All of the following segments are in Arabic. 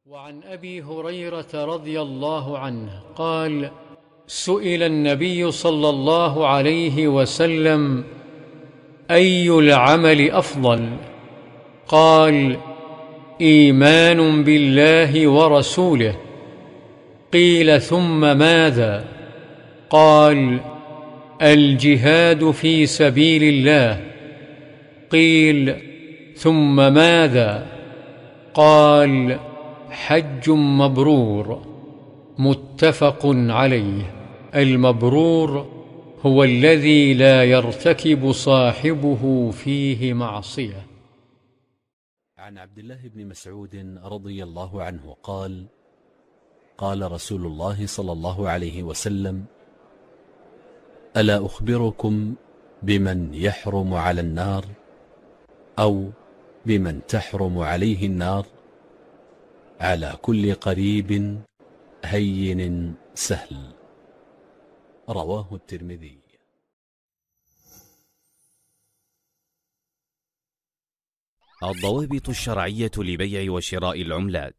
وعن أبي هريرة رضي الله عنه قال: سئل النبي صلى الله عليه وسلم: أي العمل أفضل؟ قال: إيمان بالله ورسوله. قيل: ثم ماذا؟ قال: الجهاد في سبيل الله. قيل: ثم ماذا؟ قال: حج مبرور. متفق عليه. المبرور هو الذي لا يرتكب صاحبه فيه معصية. عن عبد الله بن مسعود رضي الله عنه قال: قال رسول الله صلى الله عليه وسلم: ألا أخبركم بمن يحرم على النار أو بمن تحرم عليه النار؟ على كل قريب هين سهل. رواه الترمذي. الضوابط الشرعية لبيع وشراء العملات.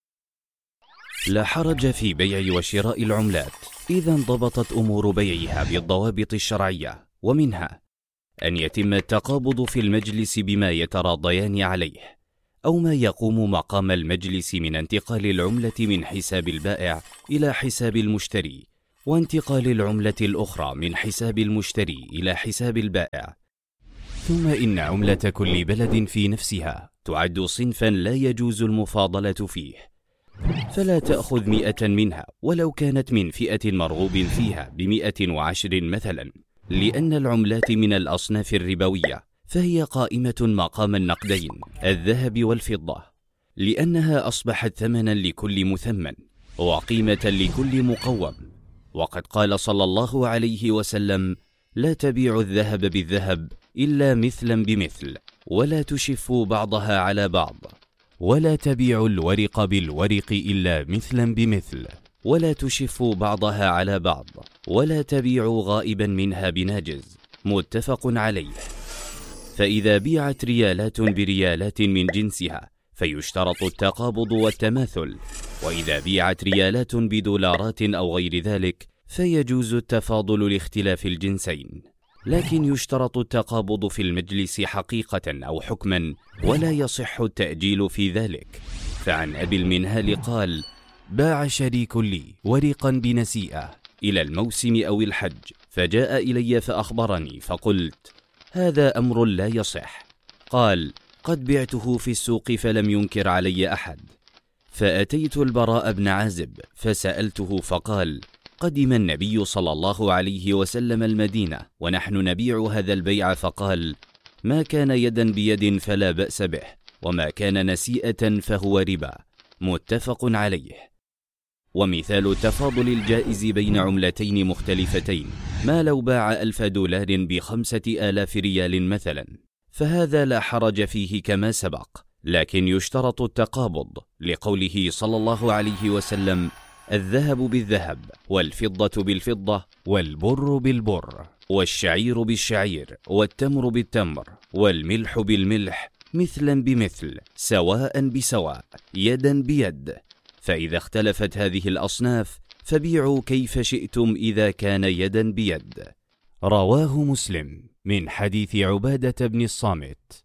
لا حرج في بيع وشراء العملات إذا انضبطت أمور بيعها بالضوابط الشرعية، ومنها أن يتم التقابض في المجلس بما يتراضيان عليه، أو ما يقوم مقام المجلس من انتقال العملة من حساب البائع إلى حساب المشتري، وانتقال العملة الأخرى من حساب المشتري إلى حساب البائع. ثم إن عملة كل بلد في نفسها تعد صنفا لا يجوز المفاضلة فيه، فلا تأخذ 100 منها ولو كانت من فئة مرغوب فيها ب110 مثلا، لأن العملات من الأصناف الربوية، فهي قائمة مقام النقدين الذهب والفضة، لأنها أصبحت ثمنا لكل مثمن وقيمة لكل مقوم. وقد قال صلى الله عليه وسلم: لا تبيعوا الذهب بالذهب إلا مثلا بمثل، ولا تشفوا بعضها على بعض، ولا تبيعوا الورق بالورق إلا مثلا بمثل، ولا تشفوا بعضها على بعض، ولا تبيعوا غائبا منها بناجز. متفق عليه. فإذا بيعت ريالات بريالات من جنسها فيشترط التقابض والتماثل، وإذا بيعت ريالات بدولارات أو غير ذلك فيجوز التفاضل لاختلاف الجنسين، لكن يشترط التقابض في المجلس حقيقة أو حكما، ولا يصح التأجيل في ذلك. فعن أبي المنهال قال: باع شريك لي ورقا بنسيئة إلى الموسم أو الحج، فجاء إلي فأخبرني، فقلت: هذا أمر لا يصح. قال: قد بعته في السوق فلم ينكر علي أحد. فأتيت البراء بن عازب فسألته، فقال: قدم النبي صلى الله عليه وسلم المدينة ونحن نبيع هذا البيع، فقال: ما كان يدا بيد فلا بأس به، وما كان نسيئة فهو ربا. متفق عليه. ومثال التفاضل الجائز بين عملتين مختلفتين ما لو باع 1000 دولار ب5000 ريال مثلا، فهذا لا حرج فيه كما سبق، لكن يشترط التقابض لقوله صلى الله عليه وسلم: الذهب بالذهب، والفضة بالفضة، والبر بالبر، والشعير بالشعير، والتمر بالتمر، والملح بالملح، مثلا بمثل، سواء بسواء، يدا بيد. فإذا اختلفت هذه الأصناف فبيعوا كيف شئتم إذا كان يدا بيد. رواه مسلم من حديث عبادة بن الصامت.